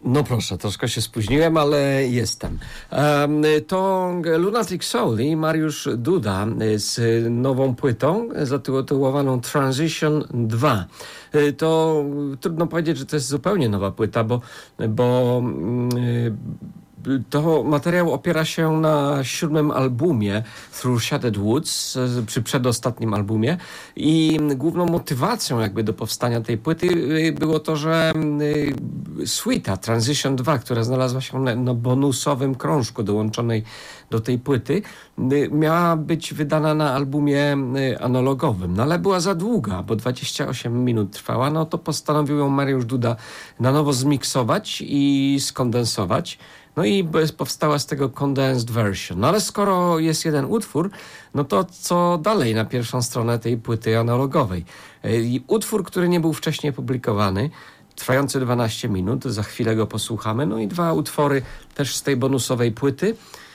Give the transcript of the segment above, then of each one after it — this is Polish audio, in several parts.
No proszę, troszkę się spóźniłem, ale jestem. To Lunatic Soul i Mariusz Duda z nową płytą zatytułowaną Transition 2. To trudno powiedzieć, że to jest zupełnie nowa płyta, bo to materiał opiera się na 7. albumie Through Shattered Woods, przy przedostatnim albumie, i główną motywacją jakby do powstania tej płyty było to, że suita Transition 2, która znalazła się na bonusowym krążku dołączonej do tej płyty, miała być wydana na albumie analogowym, no ale była za długa, bo 28 minut trwała, no to postanowił ją Mariusz Duda na nowo zmiksować i skondensować. No i powstała z tego condensed version. No ale skoro jest jeden utwór, no to co dalej na pierwszą stronę tej płyty analogowej? Utwór, który nie był wcześniej publikowany, trwający 12 minut, za chwilę go posłuchamy. No i 2 utwory też z tej bonusowej płyty.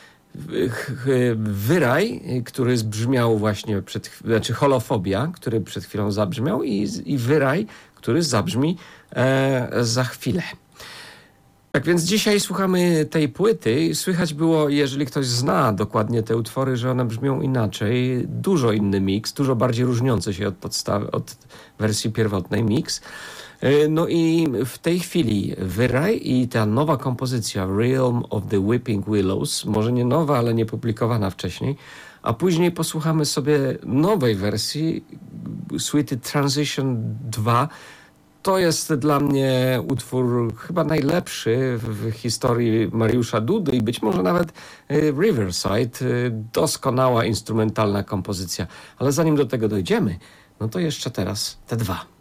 Wyraj, który brzmiał właśnie Holofobia, który przed chwilą zabrzmiał, i Wyraj, który zabrzmi za chwilę. Tak więc dzisiaj słuchamy tej płyty. Słychać było, jeżeli ktoś zna dokładnie te utwory, że one brzmią inaczej. Dużo inny miks, dużo bardziej różniący się od wersji pierwotnej miks. No i w tej chwili Wyraj i ta nowa kompozycja Realm of the Weeping Willows, może nie nowa, ale nie publikowana wcześniej, a później posłuchamy sobie nowej wersji suity Transition 2. To jest dla mnie utwór chyba najlepszy w historii Mariusza Dudy i być może nawet Riverside. Doskonała instrumentalna kompozycja. Ale zanim do tego dojdziemy, no to jeszcze teraz te 2.